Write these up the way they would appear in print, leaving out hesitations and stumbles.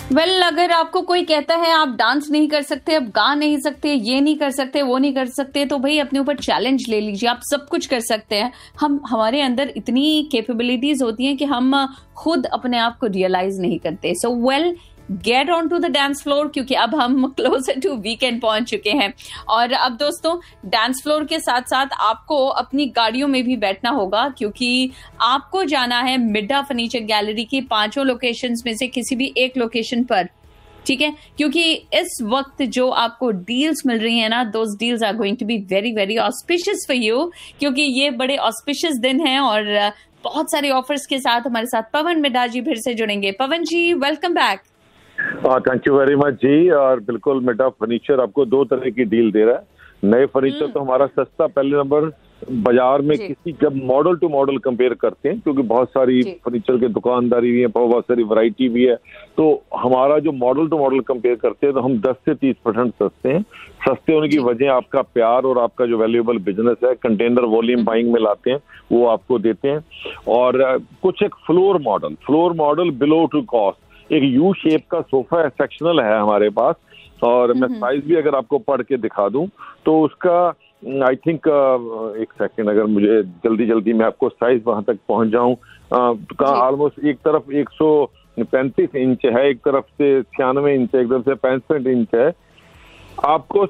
Well, अगर आपको कोई कहता है आप डांस नहीं कर सकते, अब गा नहीं सकते, ये नहीं कर सकते, वो नहीं कर सकते, तो भाई अपने ऊपर चैलेंज ले लीजिए, आप सब कुछ कर सकते हैं। हमारे अंदर इतनी कैपेबिलिटीज होती हैं कि हम खुद अपने आप को रियलाइज नहीं करते। So well, get on to the dance floor, क्योंकि अब हम क्लोजर टू वीकेंड पहुंच चुके हैं। और अब दोस्तों, डांस फ्लोर के साथ साथ आपको अपनी गाड़ियों में भी बैठना होगा, क्योंकि आपको जाना है मिड्डा फर्नीचर गैलरी की 5 लोकेशंस में से किसी भी एक लोकेशन पर, ठीक है? क्योंकि इस वक्त जो आपको डील्स मिल रही है ना, those deals are going to be very very auspicious for you, क्योंकि ये बड़े ऑस्पिशियस दिन हैं और बहुत सारे ऑफर्स के साथ हमारे साथ पवन मिड्डा जी फिर से जुड़ेंगे। पवन जी, welcome back. Thank you very much जी। और बिल्कुल, मिड्डा फर्नीचर आपको 2 तरह की डील दे रहा है। नए फर्नीचर तो हमारा सस्ता, पहले नंबर बाजार में किसी, जब मॉडल टू मॉडल कंपेयर करते हैं, क्योंकि बहुत सारी फर्नीचर की दुकानदारी भी है, बहुत सारी वैरायटी भी है, तो हमारा जो मॉडल टू मॉडल कंपेयर करते हैं तो हम 10 से 30% सस्ते हैं। सस्ते होने की वजह आपका प्यार और आपका जो वैल्यूएबल बिजनेस है, कंटेनर वॉल्यूम बाइंग में लाते हैं, वो आपको देते हैं। और कुछ एक floor model below to cost, एक यू शेप का सोफा है, सेक्शनल है हमारे पास। और मैं साइज भी अगर आपको पढ़ के दिखा दूं तो उसका आई थिंक, एक सेकंड, अगर मुझे जल्दी मैं आपको साइज वहां तक पहुंच जाऊं, तो ऑलमोस्ट एक तरफ 135 इंच है, एक तरफ से 96 इंच है, एक तरफ से 65 इंच है। आपको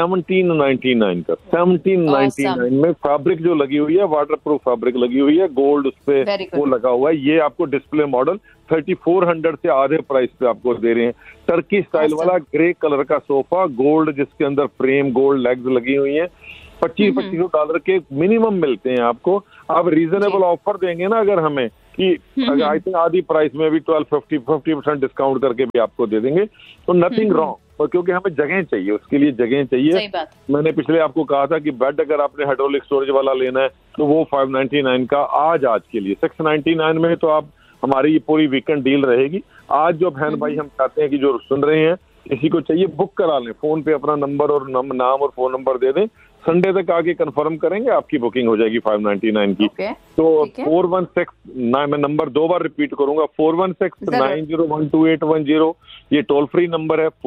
1799 का, 1799 में फैब्रिक जो लगी हुई है, वाटरप्रूफ फैब्रिक लगी हुई है, गोल्ड उस पे वो लगा हुआ है। ये आपको डिस्प्ले मॉडल 3400 से आधे प्राइस पे आपको दे रहे हैं। टर्की स्टाइल वाला ग्रे कलर का सोफा, गोल्ड जिसके अंदर फ्रेम, गोल्ड लेग्स लगी हुई है, $2500 के मिनिमम मिलते हैं आपको। आप रीजनेबल ऑफर देंगे ना अगर हमें, कि अगर आई थिंक आधी प्राइस में भी 50% डिस्काउंट करके भी आपको दे देंगे, तो नथिंग रॉन्ग। और क्योंकि हमें जगह चाहिए, उसके लिए जगह चाहिए। मैंने पिछले आपको कहा था कि बेड अगर आपने हाइड्रोलिक स्टोरेज वाला लेना है तो वो 599 का आज के लिए, 699 में तो आप, हमारी ये पूरी वीकेंड डील रहेगी। आज जो बहन भाई हम चाहते हैं कि जो सुन रहे हैं, किसी को चाहिए बुक करा लें, फोन पे अपना नंबर और नाम और फोन नंबर दे दें, संडे तक आके कंफर्म करेंगे, आपकी बुकिंग हो जाएगी 599 की। तो 416, मैं नंबर 2 बार रिपीट करूंगा, 416-9012810, ये टोल फ्री नंबर है,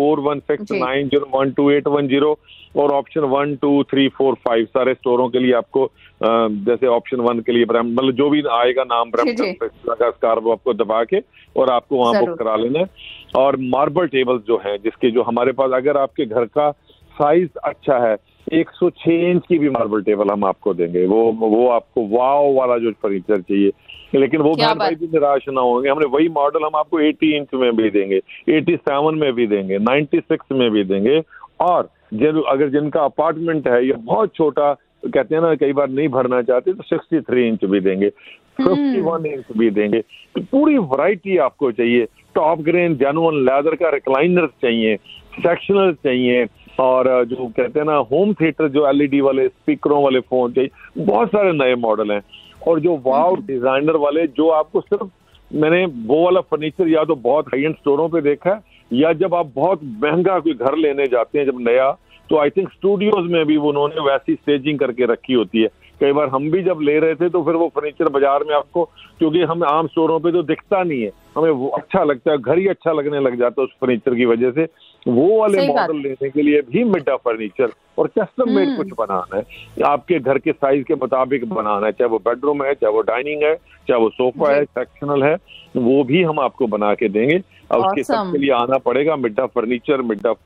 416-9012810। और ऑप्शन 1, 2, 3, 4, 5 सारे स्टोरों के लिए आपको, जैसे ऑप्शन 1 के लिए मतलब जो भी आएगा नाम ब्रैम्पटन का स्कार, वो आपको दबा के और आपको वहां बुक करा लेना है। और मार्बल टेबल्स जो है, जिसके जो हमारे पास, अगर आपके घर का साइज अच्छा है, 106 इंच की भी मार्बल टेबल हम आपको देंगे। वो आपको वाव वाला जो फर्नीचर चाहिए, लेकिन वो बहन भाई भी निराश ना होंगे। हमने वही मॉडल हम आपको 80 इंच में भी देंगे, 87 में भी देंगे, 96 में भी देंगे। और अगर जिनका अपार्टमेंट है या बहुत छोटा, कहते हैं ना कई बार नहीं भरना चाहते, तो 63 इंच भी देंगे, 51 इंच भी देंगे। तो पूरी वैरायटी आपको चाहिए। टॉप ग्रेन जेन्युइन लेदर का रिक्लाइनर चाहिए, सेक्शनल चाहिए, और जो कहते हैं ना होम थिएटर, जो एलईडी वाले स्पीकरों वाले फोन चाहिए, बहुत सारे नए मॉडल हैं। और जो वाव डिजाइनर वाले, जो आपको सिर्फ, मैंने वो वाला फर्नीचर या तो बहुत हाई एंड स्टोरों पे देखा है, या जब आप बहुत महंगा कोई घर लेने जाते हैं जब नया, तो आई थिंक स्टूडियोज में भी उन्होंने वैसी स्टेजिंग करके रखी होती है। कई बार हम भी जब ले रहे थे तो फिर वो फर्नीचर बाजार में आपको, क्योंकि हम आम स्टोरों पे तो दिखता नहीं है, हमें वो अच्छा लगता है, घर ही अच्छा लगने लग जाता है उस फर्नीचर की वजह से। वो वाले मॉडल लेने के लिए भी मिड्डा फर्नीचर, और कस्टम मेड कुछ बनाना है, आपके घर के साइज के मुताबिक बनाना है, चाहे वो बेडरूम है, चाहे वो डाइनिंग है, चाहे वो सोफा है, सेक्शनल है, वो भी हम आपको बना के देंगे। और उसके सबके लिए आना पड़ेगा Midda furniture.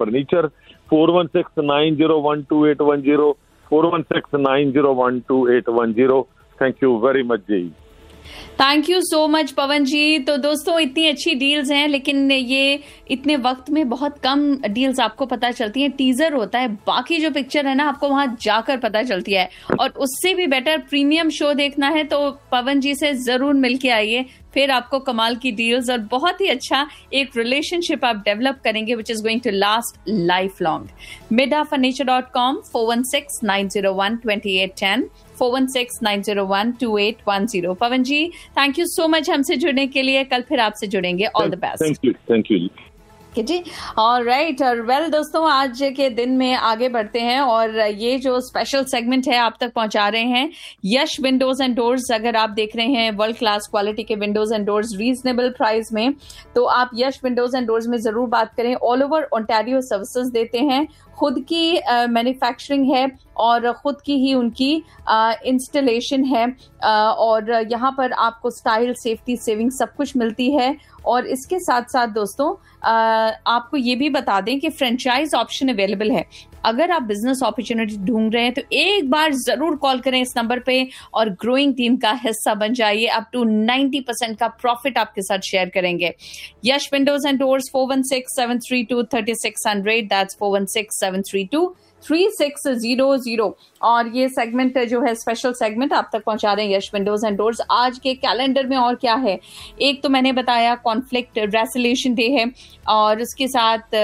416-9012810, 416-9012810। Thank you very much ji. Thank you so much पवन जी। तो दोस्तों, इतनी अच्छी डील्स हैं, लेकिन ये इतने वक्त में बहुत कम डील्स आपको पता चलती हैं। टीजर होता है, बाकी जो पिक्चर है ना आपको वहां जाकर पता चलती है। और उससे भी बेटर प्रीमियम शो देखना है तो पवन जी से जरूर मिलके आइए, फिर आपको कमाल की डील्स और बहुत ही अच्छा एक रिलेशनशिप आप डेवलप करेंगे, which is going to last life long. middafurniture.com, 416-901-2810, 416-901-2810। Pawan ji, thank you so much हमसे जुड़ने के लिए। कल फिर आपसे जुड़ेंगे। All the best. Thank you ji. Ji. Alright, और वेल दोस्तों, आज के दिन में आगे बढ़ते हैं और ये जो स्पेशल सेगमेंट है आप तक पहुंचा रहे हैं यश विंडोज एंड डोर्स। अगर आप देख रहे हैं वर्ल्ड क्लास क्वालिटी के Windows and doors reasonable price में, तो आप यश विंडोज एंड डोर्स में जरूर बात करें। ऑल ओवर ओंटारियो सर्विसेज देते हैं, खुद की मैन्युफैक्चरिंग है और खुद की ही उनकी इंस्टॉलेशन है, और यहाँ पर आपको स्टाइल, सेफ्टी, सेविंग सब कुछ मिलती है। और इसके साथ साथ दोस्तों आपको ये भी बता दें कि फ्रेंचाइज ऑप्शन अवेलेबल है। अगर आप बिजनेस अपॉर्चुनिटी ढूंढ रहे हैं तो एक बार जरूर कॉल करें इस नंबर पे और ग्रोइंग टीम का हिस्सा बन जाइए। अप टू 90% का प्रॉफिट आपके साथ शेयर करेंगे। यश विंडोज एंड डोर्स 416-732-3600, दैट्स 416-732-3600। और ये सेगमेंट जो है स्पेशल सेगमेंट आप तक पहुंचा रहे हैं यश विंडोज एंड डोर्स। आज के कैलेंडर में और क्या है, एक तो मैंने बताया कॉन्फ्लिक्ट रेजोल्यूशन डे है, और उसके साथ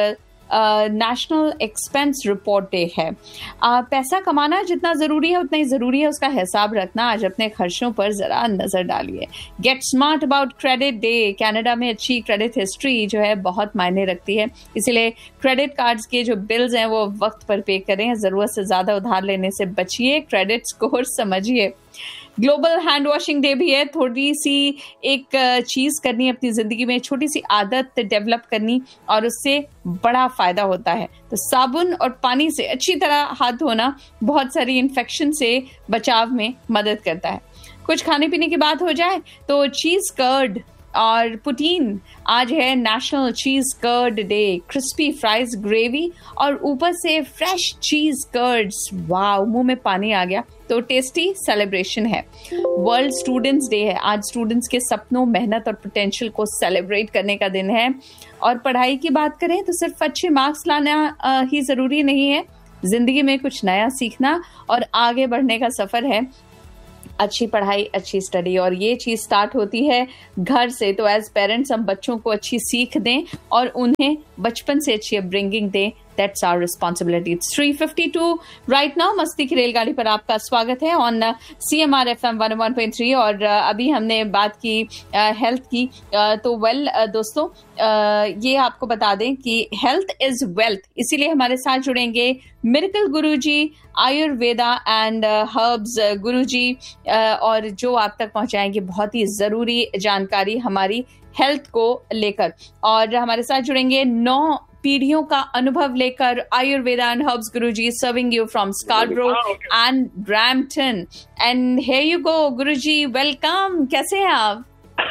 नेशनल एक्सपेंस रिपोर्ट डे है। पैसा कमाना जितना जरूरी है उतना ही जरूरी है उसका हिसाब रखना। आज अपने खर्चों पर जरा नजर डालिए। Gate smart about credit day. Canada में अच्छी क्रेडिट हिस्ट्री जो है बहुत मायने रखती है, इसीलिए क्रेडिट कार्ड्स के जो बिल्स हैं वो वक्त पर पे करें। जरूरत से ज्यादा उधार लेने से बचिए। क्रेडिट स्कोर समझिए। ग्लोबल हैंड वॉशिंग डे भी है। थोड़ी सी एक चीज करनी अपनी जिंदगी में, छोटी सी आदत डेवलप करनी, और उससे बड़ा फायदा होता है। तो साबुन और पानी से अच्छी तरह हाथ धोना बहुत सारी इन्फेक्शन से बचाव में मदद करता है। कुछ खाने पीने की बात हो जाए तो चीज कर्ड और पुटीन, आज है नेशनल चीज curd day. Crispy fries, gravy और ऊपर से फ्रेश चीज कर्ड्स, वाव, मुंह में पानी आ गया। तो टेस्टी सेलिब्रेशन है। वर्ल्ड स्टूडेंट्स डे है। आज स्टूडेंट्स के सपनों, मेहनत और पोटेंशियल को सेलिब्रेट करने का दिन है। और पढ़ाई की बात करें तो सिर्फ अच्छे मार्क्स लाना ही जरूरी नहीं है। जिंदगी में कुछ नया सीखना और आगे बढ़ने का सफर है। अच्छी पढ़ाई, अच्छी स्टडी, और ये चीज स्टार्ट होती है घर से। तो एज पेरेंट्स हम बच्चों को अच्छी सीख दें और उन्हें बचपन से अच्छी अपब्रिंगिंग दें। That's our responsibility. It's 3:52 right now. मस्ती की रेलगाड़ी पर आपका स्वागत है ऑन CMR FM 101.3। और अभी हमने बात की हेल्थ की, तो दोस्तों ये आपको बता दें कि हेल्थ इज वेल्थ, इसीलिए हमारे साथ जुड़ेंगे miracle Guruji, Ayurveda and herbs गुरुजी, और जो आप तक पहुंचाएंगे बहुत ही जरूरी जानकारी हमारी हेल्थ को लेकर। और हमारे साथ जुड़ेंगे 9 पीढ़ियों का अनुभव लेकर Ayurveda and herbs Guruji, serving you from स्कार्बरो and Brampton. And here you go Guruji, welcome. कैसे हैं आप?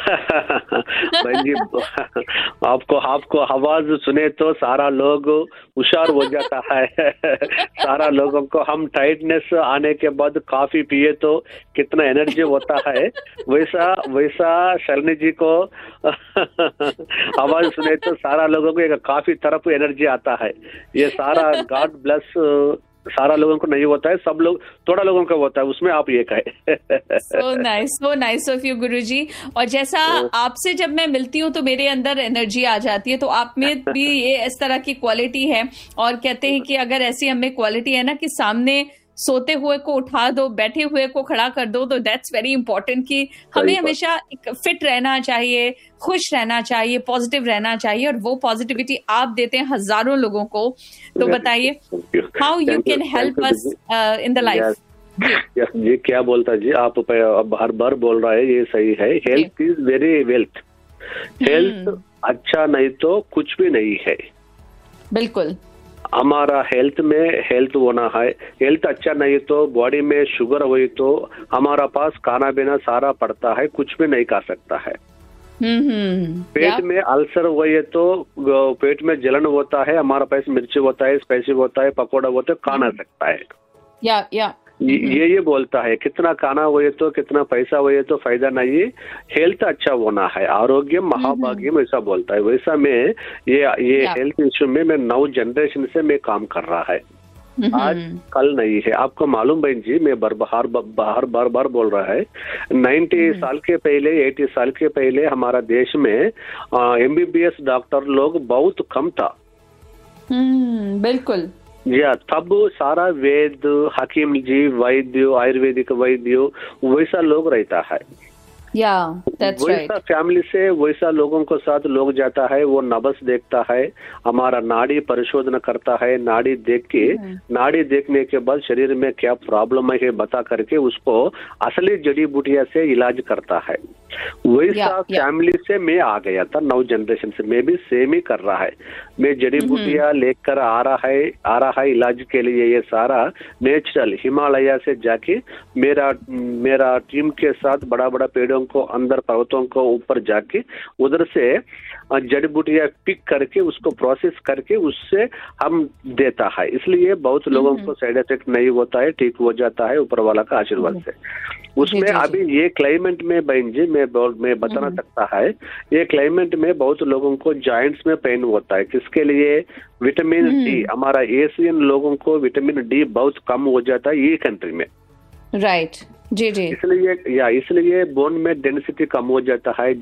बहन जी, आपको आवाज सुने तो सारा लोग हुशार हो जाता है। सारा लोगों को हम टाइटनेस आने के बाद काफी पिए तो कितना एनर्जी होता है, वैसा शरणी जी को आवाज सुने तो सारा लोगों को एक काफी तरफ एनर्जी आता है। ये सारा गॉड ब्लेस सारा लोगों को नहीं होता है, सब लोग, थोड़ा लोगों का होता है, उसमें आप एक है। so nice of you गुरुजी। और जैसा आपसे जब मैं मिलती हूँ तो मेरे अंदर एनर्जी आ जाती है, तो आप में भी ये इस तरह की क्वालिटी है। और कहते हैं कि अगर ऐसी हमें क्वालिटी है ना कि सामने सोते हुए को उठा दो, बैठे हुए को खड़ा कर दो, तो दैट्स वेरी इंपॉर्टेंट कि हमें हमेशा फिट रहना चाहिए, खुश रहना चाहिए, पॉजिटिव रहना चाहिए, और वो पॉजिटिविटी आप देते हैं हजारों लोगों को। तो बताइए how you can help us in the life. जी क्या बोलता जी, आप हर बार बोल रहा है, ये सही है। Health is very wealth. Health अच्छा नहीं तो कुछ भी नहीं है। बिल्कुल, हमारा हेल्थ में हेल्थ होना है। हेल्थ अच्छा नहीं तो बॉडी में शुगर हुई तो हमारा पास खाना पीना सारा पड़ता है, कुछ भी नहीं खा सकता है। पेट में अल्सर हुई तो पेट में जलन होता है, हमारा पास मिर्ची होता है, स्पाइसी होता है, पकौड़ा होता है, खा ना सकता है। ये बोलता है कितना खाना हुए तो कितना पैसा हुए तो फायदा नहीं। हेल्थ अच्छा होना है, आरोग्य महाभाग्यम ऐसा बोलता है। वैसा में ये हेल्थ इश्यू में मैं 9 जनरेशन से मैं काम कर रहा है। आज कल नहीं है। आपको मालूम बहन जी, मैं बार बोल रहा है, 90 साल के पहले, 80 साल के पहले हमारा देश में MBBS डॉक्टर लोग बहुत कम था। बिल्कुल, या तब सारा वेद, हकीम जी, वैद्य, आयुर्वेदिक वैद्य, वैसा लोग रहता है। वैसा फैमिली से वैसा लोगों को साथ लोग जाता है, वो नब्ज देखता है, हमारा नाड़ी परिशोधन करता है, नाड़ी देख के नाड़ी देखने के बाद शरीर में क्या प्रॉब्लम है बता करके उसको असली जड़ी बूटिया से इलाज करता है। वैसा फैमिली से मैं आ गया था, 9 जनरेशन से मैं भी सेम ही कर रहा है। मैं जड़ी बूटियां लेकर आ रहा है इलाज के लिए। ये सारा नेचुरल हिमालय से जाके मेरा टीम के साथ बड़ा बड़ा पेड़ों को अंदर पर्वतों को ऊपर जाके उधर से जड़ी बूटियां पिक करके उसको प्रोसेस करके उससे हम देता है। इसलिए बहुत लोगों को साइड इफेक्ट नहीं होता है, ठीक हो जाता है ऊपर वाला का आशीर्वाद से। उसमें अभी ये क्लाइमेट में बहन जी मैं बताना सकता है, ये क्लाइमेट में बहुत लोगों को जॉइंट्स में पेन होता है। किसके लिए? विटामिन डी, हमारा एशियन लोगों को विटामिन डी बहुत कम हो जाता है ये कंट्री में। राइट जी। इसलिए बोन में डेंसिटी कम हो जाता है,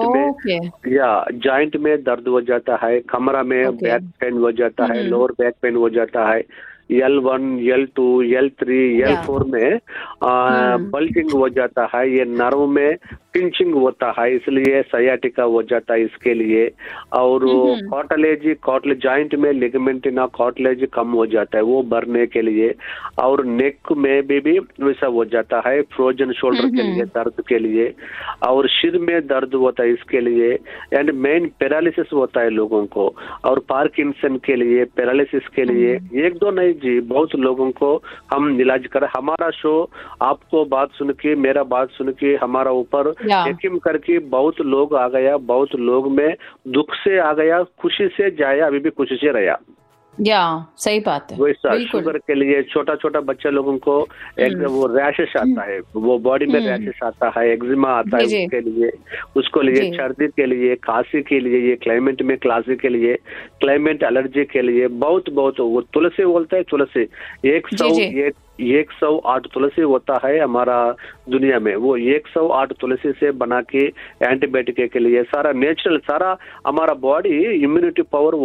जॉइंट में दर्द हो जाता है, कमरा में बैक पेन हो जाता है, लोअर बैक पेन हो जाता है, L1, L2, L3, L4 में बल्टिंग हो जाता है, ये नर्व में पिंचिंग होता है, इसलिए सयाटिका हो जाता है इसके लिए। और कॉटलेज जॉइंट में लिगामेंटिना कॉटलेज कम हो जाता है, वो भरने के लिए। और नेक में भी वैसा हो जाता है, फ्रोजन शोल्डर के लिए, दर्द के लिए। और सिर में दर्द होता है इसके लिए। एंड मेन पैरालिसिस होता है लोगों को, और पार्किंसन के लिए, पैरालिसिस के लिए। 1-2 नहीं जी, बहुत लोगों को हम इलाज कर। हमारा शो आपको बात सुन के, मेरा बात सुन के हमारा ऊपर यकीन करके बहुत लोग आ गया, बहुत लोग में दुख से आ गया, खुशी से जाया, अभी भी खुशी से रहा। सही बात है। वैसा शुगर के लिए छोटा छोटा बच्चा लोगों को वो रैशेस आता है, वो बॉडी में रैशेस आता है, एक्जिमा आता है उसको लिए सर्दी के लिए, खांसी के लिए, ये क्लाइमेट में खांसी के लिए, क्लाइमेट एलर्जी के लिए बहुत वो तुलसी बोलता है, तुलसी 108 तुलसी होता है हमारा दुनिया में, वो 108 तुलसी से बना के एंटीबायोटिक के लिए सारा नेचुरल, सारा हमारा बॉडी इम्यूनिटी पावर